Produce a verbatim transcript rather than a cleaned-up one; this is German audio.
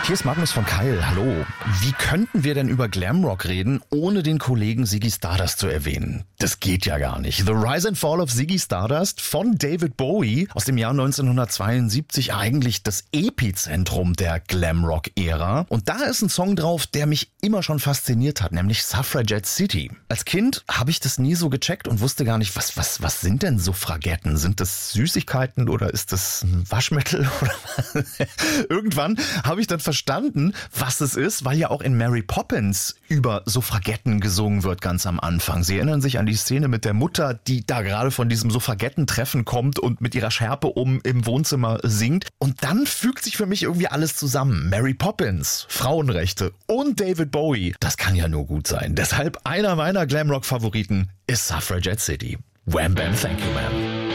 Hier ist Magnus von Keil. Hallo. Wie könnten wir denn über Glamrock reden, ohne den Kollegen Ziggy Stardust zu erwähnen? Das geht ja gar nicht. The Rise and Fall of Ziggy Stardust von David Bowie aus dem Jahr neunzehnhundertzweiundsiebzig, eigentlich das Epizentrum der Glamrock-Ära. Und da ist ein Song drauf, der mich immer schon fasziniert hat, nämlich Suffragette City. Als Kind habe ich das nie so gecheckt und wusste gar nicht, was, was, was sind denn Suffragetten? Sind das Süßigkeiten oder ist das ein Waschmittel? Irgendwann habe ich dann verstanden, was es ist, weil ja auch in Mary Poppins über Suffragetten gesungen wird ganz am Anfang. Sie erinnern sich an die Szene mit der Mutter, die da gerade von diesem Suffragettentreffen kommt und mit ihrer Schärpe um im Wohnzimmer singt. Und dann fügt sich für mich irgendwie alles zusammen. Mary Poppins, Frauenrechte und David Bowie. Das kann ja nur gut sein. Deshalb einer meiner Glamrock-Favoriten ist Suffragette City. Wham Bam Thank You Ma'am.